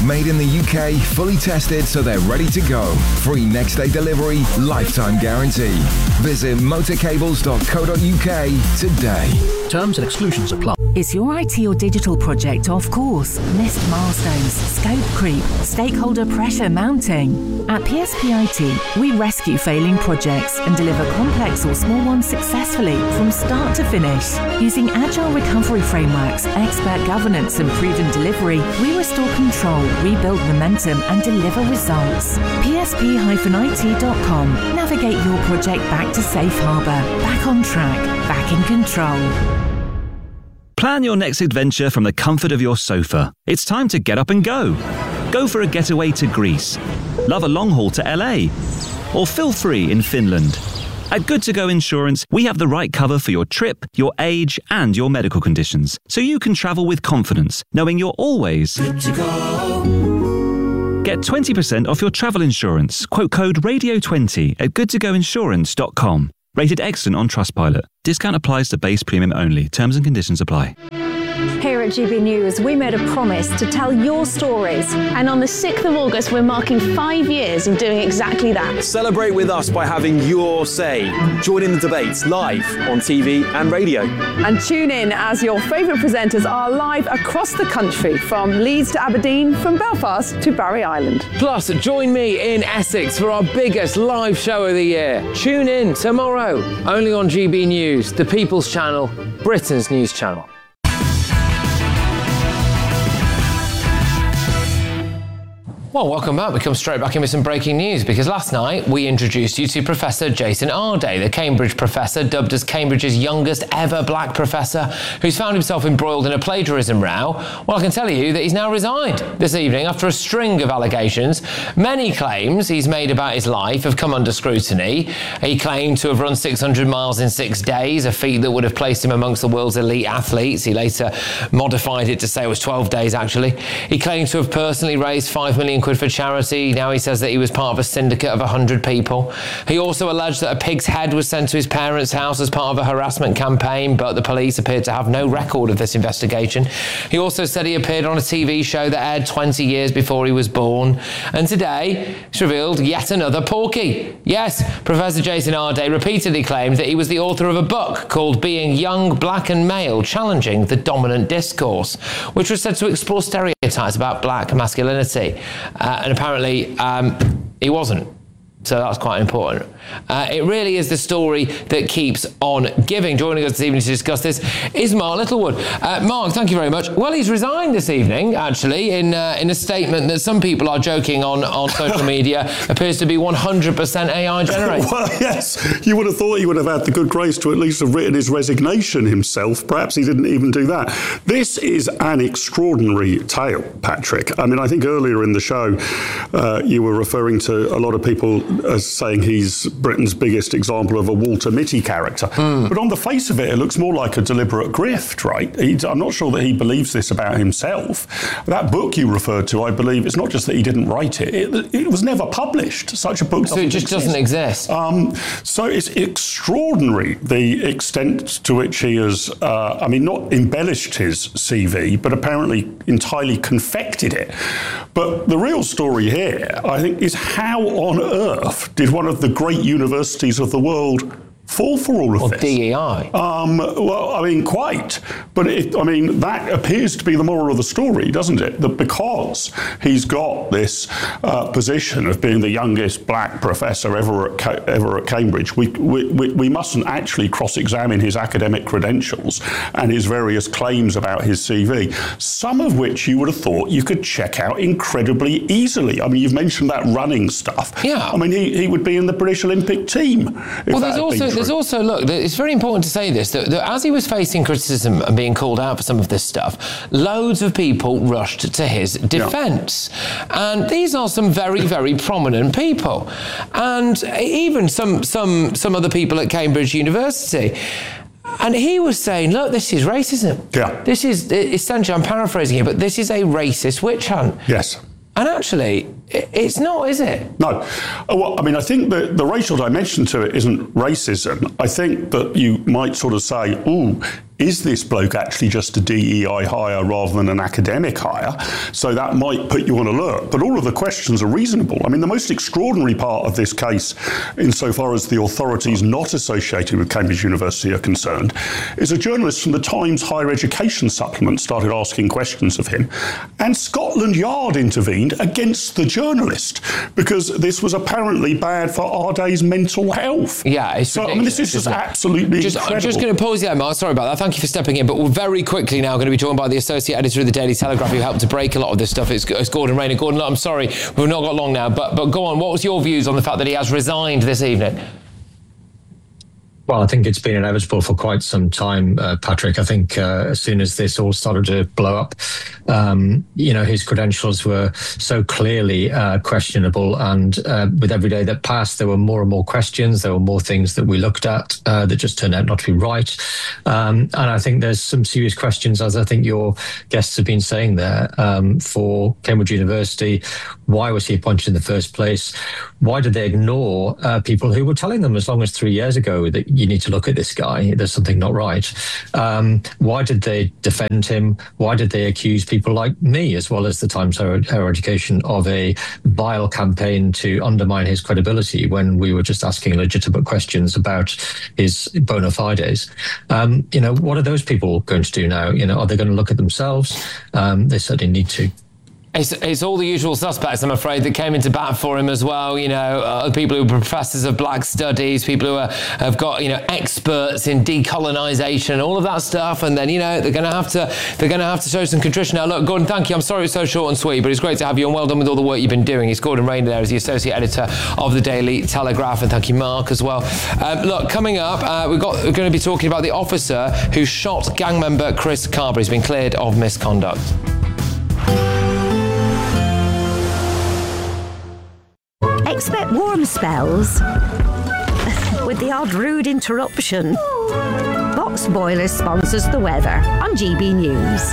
made in the UK, fully tested so they're ready to go. Free next day delivery, lifetime guarantee. Visit motorcables.co.uk today. Terms and exclusions apply. Is your IT or digital project off course? Missed milestones, scope creep, stakeholder pressure mounting? At PSP IT, we rescue failing projects and deliver complex or small ones successfully from start to finish. Using agile recovery frameworks, expert governance and proven delivery, we restore control, rebuild momentum and deliver results. PSP-IT.com. Navigate your project back to safe harbour, back on track, back in control. Plan your next adventure from the comfort of your sofa. It's time to get up and go. Go for a getaway to Greece. Love a long haul to LA. Or feel free in Finland. At Good To Go Insurance, we have the right cover for your trip, your age, and your medical conditions, so you can travel with confidence, knowing you're always good to go. Get 20% off your travel insurance. Quote code RADIO20 at goodtogoinsurance.com. Rated excellent on Trustpilot. Discount applies to base premium only. Terms and conditions apply. Here at GB News, we made a promise to tell your stories. And on the 6th of August, we're marking 5 years of doing exactly that. Celebrate with us by having your say. Join in the debates live on TV and radio. And tune in as your favourite presenters are live across the country, from Leeds to Aberdeen, from Belfast to Barry Island. Plus, join me in Essex for our biggest live show of the year. Tune in tomorrow, only on GB News, the People's Channel, Britain's news channel. Well, welcome back. We come straight back in with some breaking news, because last night we introduced you to Professor Jason Arday, the Cambridge professor, dubbed as Cambridge's youngest ever black professor, who's found himself embroiled in a plagiarism row. Well, I can tell you that he's now resigned this evening after a string of allegations. Many claims he's made about his life have come under scrutiny. He claimed to have run 600 miles in 6 days, a feat that would have placed him amongst the world's elite athletes. He later modified it to say it was 12 days, actually. He claimed to have personally raised £5 million for charity. Now he says that he was part of a syndicate of 100 people. He also alleged that a pig's head was sent to his parents' house as part of a harassment campaign, but the police appeared to have no record of this investigation. He also said he appeared on a TV show that aired 20 years before he was born. And today, it's revealed yet another porky. Yes, Professor Jason Arday repeatedly claimed that he was the author of a book called Being Young, Black and Male, Challenging the Dominant Discourse, which was said to explore stereotypes about black masculinity. And apparently he wasn't. So that's quite important. It really is the story that keeps on giving. Joining us this evening to discuss this is Mark Littlewood. Mark, thank you very much. Well, he's resigned this evening, actually, in a statement that some people are joking on social media appears to be 100% AI generated. Well, yes, you would have thought he would have had the good grace to at least have written his resignation himself. Perhaps he didn't even do that. This is an extraordinary tale, Patrick. I mean, I think earlier in the show you were referring to a lot of people as saying he's Britain's biggest example of a Walter Mitty character. But on the face of it, it looks more like a deliberate grift, right? I'm not sure that he believes this about himself. That book you referred to, I believe, it's not just that he didn't write it, it was never published. Such a book so it just doesn't exist. So it's extraordinary the extent to which he has, not embellished his CV, but apparently entirely confected it. But the real story here, I think, is how on earth did one of the great universities of the world fall for all of this? DEI. Quite. But that appears to be the moral of the story, doesn't it? That because he's got this position of being the youngest black professor ever at Cambridge, we mustn't actually cross-examine his academic credentials and his various claims about his CV, some of which you would have thought you could check out incredibly easily. I mean, you've mentioned that running stuff. Yeah. I mean, he would be in the British Olympic team. Well, there's also, look, it's very important to say this, that as he was facing criticism and being called out for some of this stuff, loads of people rushed to his defence. Yeah. And these are some very, very prominent people. And even some other people at Cambridge University. And he was saying, look, this is racism. Yeah. This is, essentially, I'm paraphrasing here, but this is a racist witch hunt. Yes. And actually, it's not, is it? No. Well, I mean, I think the racial dimension to it isn't racism. I think that you might sort of say, ooh, is this bloke actually just a DEI hire rather than an academic hire? So that might put you on alert. But all of the questions are reasonable. I mean, the most extraordinary part of this case, insofar as the authorities not associated with Cambridge University are concerned, is a journalist from the Times Higher Education supplement started asking questions of him. And Scotland Yard intervened against the journalist because this was apparently bad for Arday's mental health. Yeah, it's so, I mean, this is just absolutely incredible. I'm just going to pause there, Mark. Sorry about that. Thank you for stepping in. But we're very quickly now going to be joined by the associate editor of the Daily Telegraph who helped to break a lot of this stuff. It's Gordon Rayner. Gordon, I'm sorry, we've not got long now, but go on. What was your views on the fact that he has resigned this evening? Well, I think it's been inevitable for quite some time, Patrick. I think as soon as this all started to blow up, his credentials were so clearly questionable. And with every day that passed, there were more and more questions. There were more things that we looked at that just turned out not to be right. And I think there's some serious questions, as I think your guests have been saying there, for Cambridge University. Why was he appointed in the first place? Why did they ignore people who were telling them as long as 3 years ago that you need to look at this guy, there's something not right? Why did they defend him? Why did they accuse people like me, as well as the Times Higher Education, of a vile campaign to undermine his credibility when we were just asking legitimate questions about his bona fides? What are those people going to do now? Are they going to look at themselves? They certainly need to. It's all the usual suspects, I'm afraid, that came into bat for him as well. People who are professors of black studies, people who have got experts in decolonisation, all of that stuff, and then they're going to have to show some contrition. Now, look, Gordon, thank you. I'm sorry it's so short and sweet, but it's great to have you, and well done with all the work you've been doing. It's Gordon Rayner there, as the associate editor of the Daily Telegraph, and thank you, Mark, as well. Look, coming up, we're going to be talking about the officer who shot gang member Chris Carberry. He's been cleared of misconduct. Expect warm spells with the odd rude interruption. Box Boilers sponsors the weather on GB News.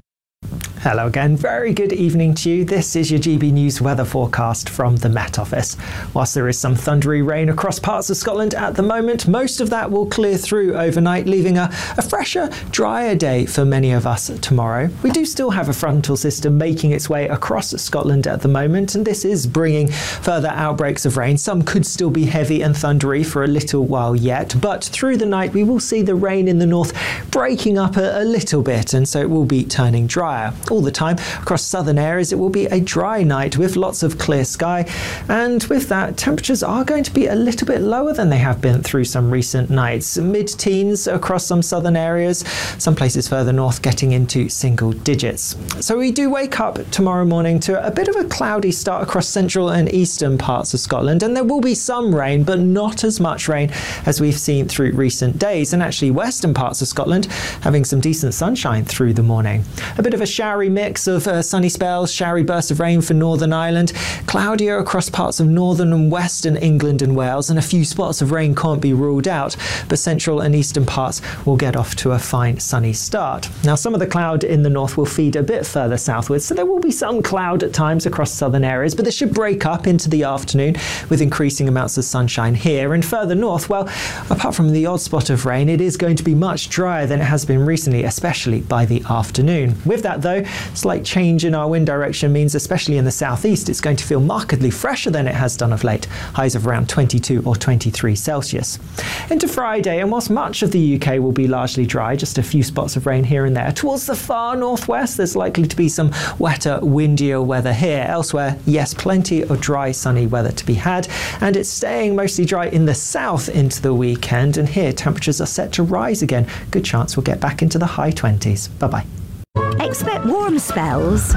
Hello again, very good evening to you. This is your GB News weather forecast from the Met Office. Whilst there is some thundery rain across parts of Scotland at the moment, most of that will clear through overnight, leaving a fresher, drier day for many of us tomorrow. We do still have a frontal system making its way across Scotland at the moment, and this is bringing further outbreaks of rain. Some could still be heavy and thundery for a little while yet, but through the night we will see the rain in the north breaking up a little bit, and so it will be turning drier. All the time across southern areas it will be a dry night with lots of clear sky, and with that temperatures are going to be a little bit lower than they have been through some recent nights. Mid-teens across some southern areas, some places further north getting into single digits. So we do wake up tomorrow morning to a bit of a cloudy start across central and eastern parts of Scotland, and there will be some rain, but not as much rain as we've seen through recent days, and actually western parts of Scotland having some decent sunshine through the morning. A bit of a showery mix of sunny spells, showery bursts of rain for Northern Ireland, cloudier across parts of northern and western England and Wales, and a few spots of rain can't be ruled out, but central and eastern parts will get off to a fine sunny start. Now, some of the cloud in the north will feed a bit further southwards, so there will be some cloud at times across southern areas, but this should break up into the afternoon with increasing amounts of sunshine here. And further north, well, apart from the odd spot of rain, it is going to be much drier than it has been recently, especially by the afternoon. With that though, slight change in our wind direction means, especially in the southeast, it's going to feel markedly fresher than it has done of late, highs of around 22 or 23 Celsius. Into Friday, and whilst much of the UK will be largely dry, just a few spots of rain here and there, towards the far northwest there's likely to be some wetter, windier weather here. Elsewhere, yes, plenty of dry, sunny weather to be had, and it's staying mostly dry in the south into the weekend, and here temperatures are set to rise again. Good chance we'll get back into the high 20s. Bye-bye. Expect warm spells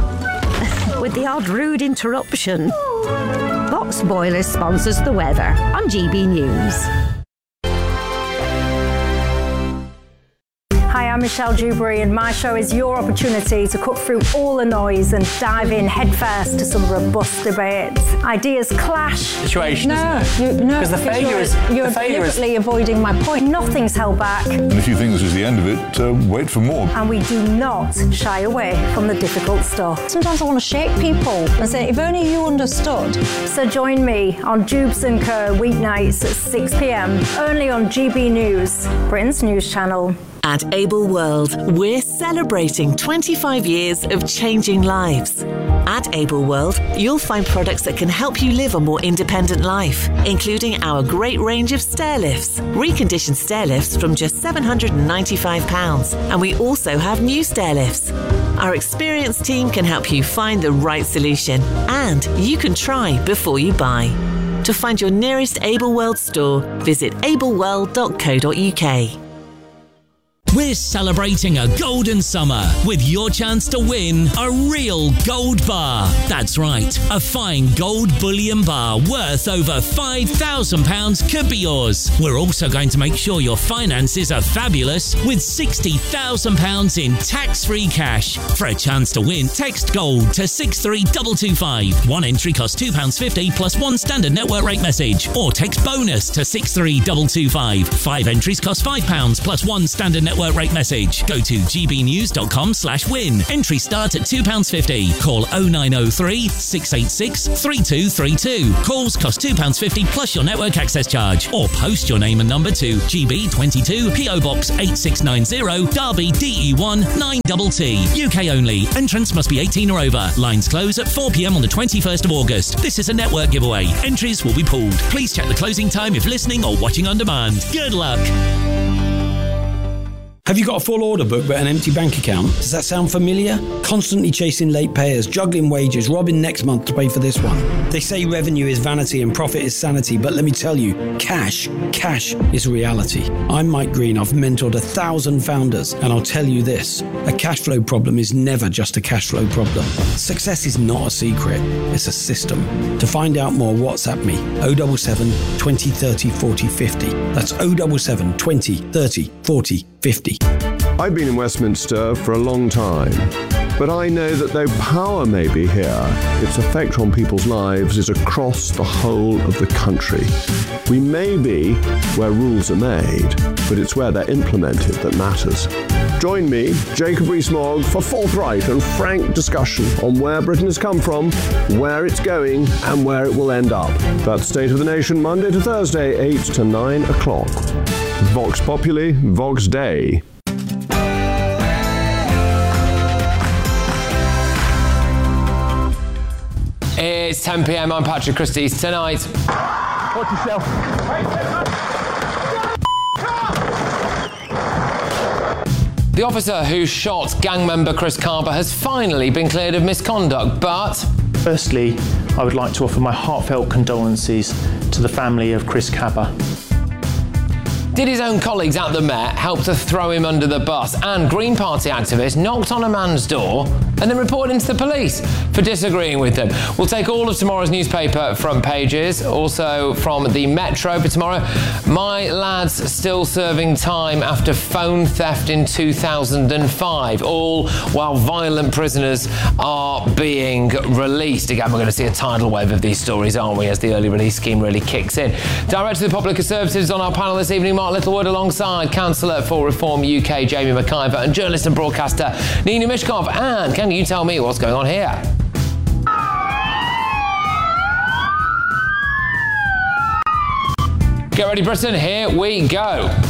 with the odd rude interruption. Box Boilers sponsors the weather on GB News. Hi, I'm Michelle Dewberry, and my show is your opportunity to cut through all the noise and dive in headfirst to some robust debates. Ideas clash. Situation. Because the failure is you're deliberately avoiding my point. Nothing's held back. And if you think this is the end of it, wait for more. And we do not shy away from the difficult stuff. Sometimes I want to shake people and say, if only you understood. So join me on Dubes & Co. weeknights at 6 p.m. only on GB News, Britain's news channel. At Able World, we're celebrating 25 years of changing lives. At Able World, you'll find products that can help you live a more independent life, including our great range of stair lifts, reconditioned stair lifts from just £795, and we also have new stair lifts. Our experienced team can help you find the right solution, and you can try before you buy. To find your nearest Able World store, visit ableworld.co.uk. We're celebrating a golden summer with your chance to win a real gold bar. That's right, a fine gold bullion bar worth over £5,000 could be yours. We're also going to make sure your finances are fabulous with £60,000 in tax-free cash. For a chance to win, text GOLD to 63225. One entry costs £2.50 plus one standard network rate message. Or text BONUS to 63225. 5 entries cost £5 plus one standard network rate message. Go to gbnews.com/win. Entry start at £2.50. Call 0903 686 3232. Calls cost £2.50 plus your network access charge. Or post your name and number to GB22 PO Box 8690 Derby DE1 9TT. UK only. Entrance must be 18 or over. Lines close at 4 p.m. on the 21st of August. This is a network giveaway. Entries will be pulled. Please check the closing time if listening or watching on demand. Good luck. Have you got a full order book but an empty bank account? Does that sound familiar? Constantly chasing late payers, juggling wages, robbing next month to pay for this one. They say revenue is vanity and profit is sanity, but let me tell you, cash is reality. I'm Mike Green. I've mentored 1,000 founders, and I'll tell you this, a cash flow problem is never just a cash flow problem. Success is not a secret, it's a system. To find out more, WhatsApp me, 077 20 30 40 50. That's 077 20 30 40 50. I've been in Westminster for a long time, but I know that though power may be here, its effect on people's lives is across the whole of the country. We may be where rules are made, but it's where they're implemented that matters. Join me, Jacob Rees-Mogg, for forthright and frank discussion on where Britain has come from, where it's going, and where it will end up. That's State of the Nation, Monday to Thursday, 8 to 9 o'clock. Vox Populi, Vox Dei. It's 10 p.m. I'm Patrick Christys. Tonight. Watch yourself. The officer who shot gang member Chris Kaba has finally been cleared of misconduct, but... Firstly, I would like to offer my heartfelt condolences to the family of Chris Kaba. Did his own colleagues at the Met help to throw him under the bus? And Green Party activists knocked on a man's door and then reported him to the police for disagreeing with them. We'll take all of tomorrow's newspaper front pages, also from the Metro for tomorrow. My lads still serving time after phone theft in 2005, all while violent prisoners are being released. Again, we're going to see a tidal wave of these stories, aren't we, as the early release scheme really kicks in. Director of the Popular Conservatives on our panel this evening, Mark Littlewood, alongside Councillor for Reform UK, Jamie McIver, and journalist and broadcaster, Nina Mishkov. And can you tell me what's going on here? Get ready, Britain, here we go.